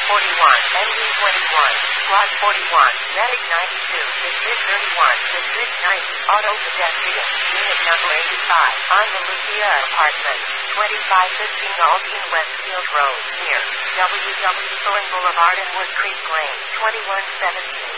ND21, Squad 41, Medic 92, District 31, District 90, Auto Pedestrian, Unit Number 85, on the Lucia Apartments, 2515 Aldine Westfield Road, near W.W. Thorne Boulevard and Wood Creek Lane, 2117.